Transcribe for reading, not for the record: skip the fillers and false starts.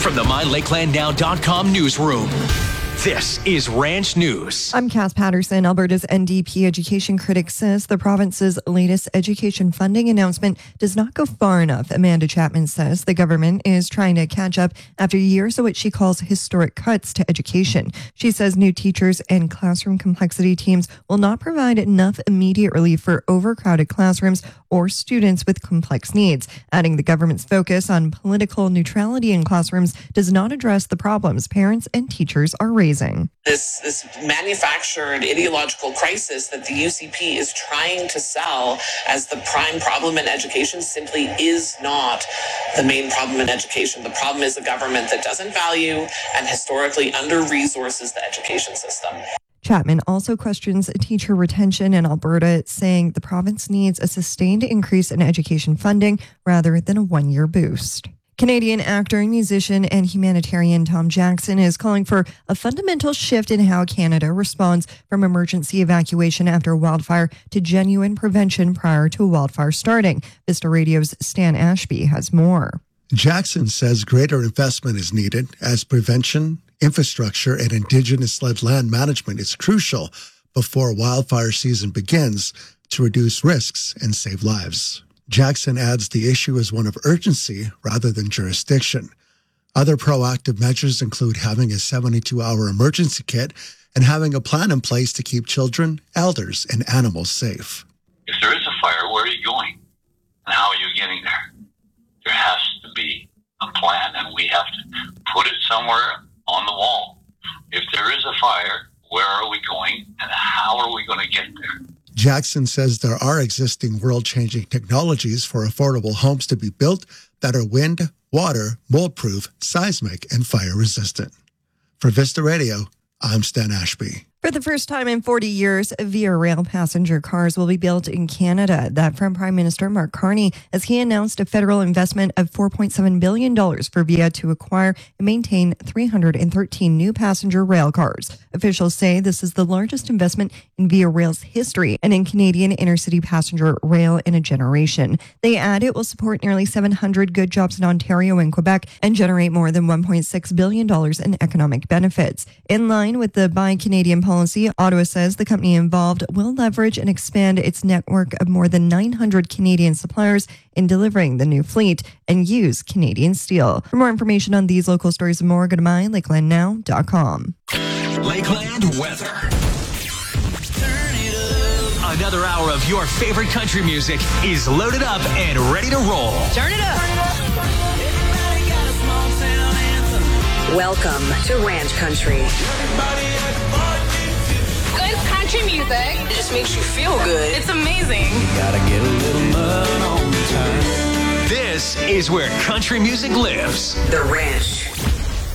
from the MyLakelandNow.com newsroom, this is Ranch News. I'm Cass Patterson. Alberta's NDP education critic says the province's latest education funding announcement does not go far enough. Amanda Chapman says the government is trying to catch up after years of what she calls historic cuts to education. She says new teachers and classroom complexity teams will not provide enough immediate relief for overcrowded classrooms or students with complex needs, adding the government's focus on political neutrality in classrooms does not address the problems parents and teachers are raising. This manufactured ideological crisis that the UCP is trying to sell as the prime problem in education simply is not the main problem in education. The problem is a government that doesn't value and historically under-resources the education system. Chapman also questions teacher retention in Alberta, saying the province needs a sustained increase in education funding rather than a one-year boost. Canadian actor, musician, and humanitarian Tom Jackson is calling for a fundamental shift in how Canada responds from emergency evacuation after a wildfire to genuine prevention prior to a wildfire starting. Vista Radio's Stan Ashby has more. Jackson says greater investment is needed as prevention, infrastructure, and Indigenous-led land management is crucial before wildfire season begins to reduce risks and save lives. Jackson adds the issue is one of urgency rather than jurisdiction. Other proactive measures include having a 72-hour emergency kit and having a plan in place to keep children, elders, and animals safe. If there is a fire, where are you going? And how are you getting there? There has to be a plan, and we have to put it somewhere on the wall. If there is a fire, where are we going, and how are we going to get there? Jackson says there are existing world-changing technologies for affordable homes to be built that are wind, water, mold-proof, seismic, and fire-resistant. For Vista Radio, I'm Stan Ashby. For the first time in 40 years, Via Rail passenger cars will be built in Canada. That from Prime Minister Mark Carney as he announced a federal investment of $4.7 billion for Via to acquire and maintain 313 new passenger rail cars. Officials say this is the largest investment in Via Rail's history and in Canadian intercity passenger rail in a generation. They add it will support nearly 700 good jobs in Ontario and Quebec and generate more than $1.6 billion in economic benefits. In line with the Buy Canadian policy, Ottawa says the company involved will leverage and expand its network of more than 900 Canadian suppliers in delivering the new fleet and use Canadian steel. For more information on these local stories and more, go to MyLakelandNow.com. Lakeland weather. Another hour of your favorite country music is loaded up and ready to roll. Turn it up. Welcome to Ranch Country. Good country music. It just makes you feel good. It's amazing. You gotta get a little mud on the turn. This is where country music lives. The Ranch.